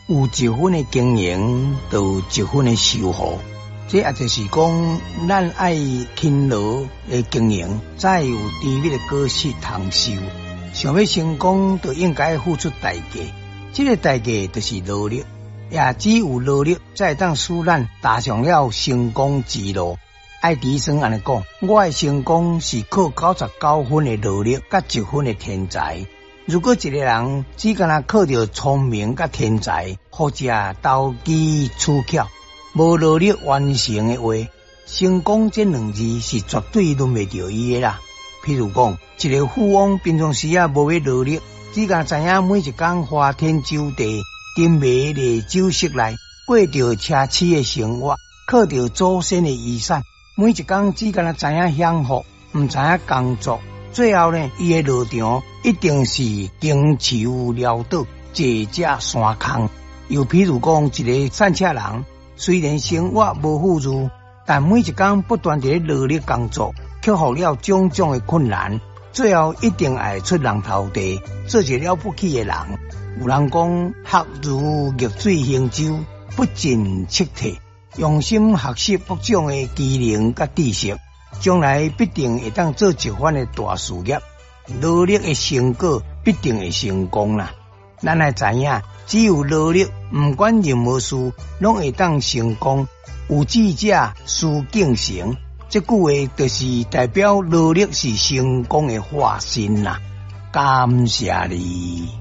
有一分的经营，就有一分的收获。这也就是讲，咱爱勤劳的经营，才有甜蜜的果实通收。想要成功，就应该付出代价。这个代价就是努力，也只有努力，才当使咱踏上了成功之路。爱迪生安尼讲，我的成功是靠99分的努力，甲1分的天才。如果一个人只敢靠着聪明甲天才，或者投机取巧，无努力完成的话，成功这两字是绝对轮袂到伊的啦。譬如讲，一个富翁平常时无要努力，只敢知影每一天花天酒地、沉迷在酒色内，过着奢侈的生活，靠着祖先的遗产，每一天只敢知影享福，唔知影工作。最后呢，伊的路程一定是经愁潦倒、坐车山空。又譬如讲，一个散车人，虽然生活无富裕，但每一天不断地努力工作，克服了种种的困难，最后一定会出人头地，做一个了不起的人。有人讲，学如逆水行舟，不进则退。用心学习各种的技能甲知识，将来必定会当做一番的大事业。努力的成果必定会成功啦。咱来知影，只有努力，不管任何事，拢会当成功。有志者事竟成，这句话就是代表努力是成功的化身啦。感谢你。